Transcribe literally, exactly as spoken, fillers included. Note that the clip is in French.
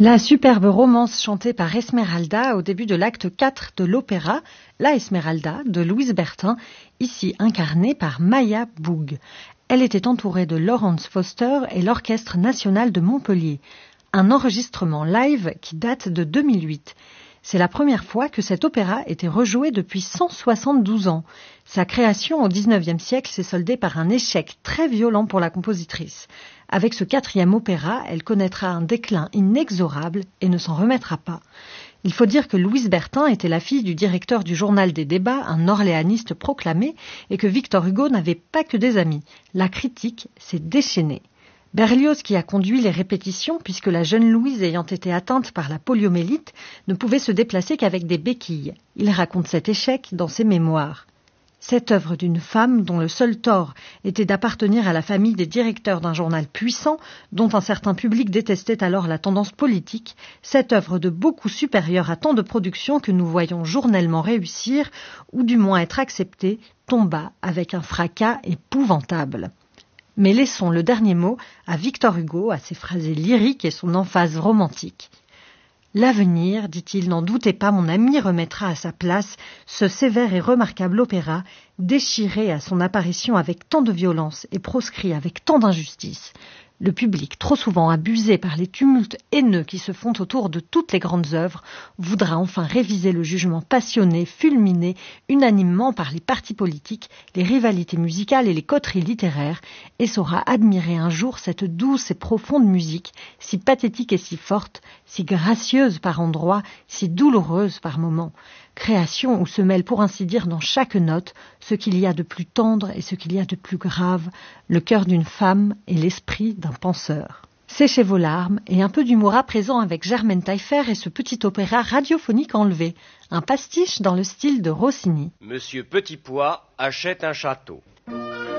La superbe romance chantée par Esmeralda au début de l'acte quatre de l'opéra La Esmeralda de Louise Bertin, ici incarnée par Maya Boug. Elle était entourée de Laurence Foster et l'Orchestre national de Montpellier. Un enregistrement live qui date de deux mille huit. C'est la première fois que cet opéra était rejoué depuis cent soixante-douze ans. Sa création au dix-neuvième siècle s'est soldée par un échec très violent pour la compositrice. Avec ce quatrième opéra, elle connaîtra un déclin inexorable et ne s'en remettra pas. Il faut dire que Louise Bertin était la fille du directeur du Journal des débats, un orléaniste proclamé, et que Victor Hugo n'avait pas que des amis. La critique s'est déchaînée. Berlioz, qui a conduit les répétitions, puisque la jeune Louise ayant été atteinte par la poliomyélite, ne pouvait se déplacer qu'avec des béquilles. Il raconte cet échec dans ses mémoires. Cette œuvre d'une femme dont le seul tort était d'appartenir à la famille des directeurs d'un journal puissant, dont un certain public détestait alors la tendance politique, cette œuvre de beaucoup supérieure à tant de productions que nous voyons journellement réussir, ou du moins être acceptée, tomba avec un fracas épouvantable. Mais laissons le dernier mot à Victor Hugo, à ses phrasés lyriques et son emphase romantique. L'avenir, dit-il, n'en doutez pas, mon ami remettra à sa place ce sévère et remarquable opéra, déchiré à son apparition avec tant de violence et proscrit avec tant d'injustice. Le public, trop souvent abusé par les tumultes haineux qui se font autour de toutes les grandes œuvres, voudra enfin réviser le jugement passionné, fulminé, unanimement par les partis politiques, les rivalités musicales et les coteries littéraires, et saura admirer un jour cette douce et profonde musique, si pathétique et si forte, si gracieuse par endroits, si douloureuse par moments. Création où se mêle pour ainsi dire dans chaque note ce qu'il y a de plus tendre et ce qu'il y a de plus grave, le cœur d'une femme et l'esprit d'un penseur. Séchez vos larmes et un peu d'humour à présent avec Germaine Taillefer et ce petit opéra radiophonique enlevé, un pastiche dans le style de Rossini. Monsieur Petitpois achète un château.